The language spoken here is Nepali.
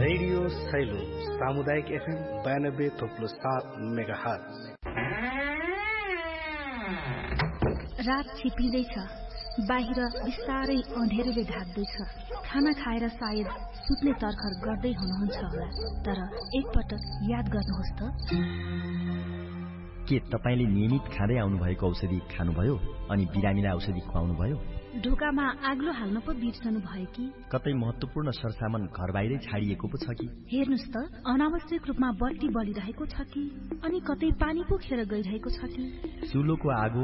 रेडियो सैलो सामुदायिक FM 92.7 मेगाहर्ज। रात छिपिँदैछ, बाहिर बिस्तारै अँध्यारोले ढाक्दैछ। खाना खाएर सायद सुत्ने तर्खर गर्दै हुनुहुन्छ होला, तर एकपटक याद गर्नुहोस् त, के तपाईले नियमित खाँदै आउनुभएको औषधि खानुभयो अनि बिरामीलाई औषधि खुवाउनुभयो? ढोकामा आग्लो हाल्न पो बिर्सनु भयो कि? कतै महत्त्वपूर्ण सरसामान घर बाहिरै छाडिएको पो छ कि? हेर्नुस् त, अनावश्यक रूपमा बत्ती बलिरहेको छ कि? अनि कतै पानी पो खेर गइरहेको छ कि? चुलोको आगो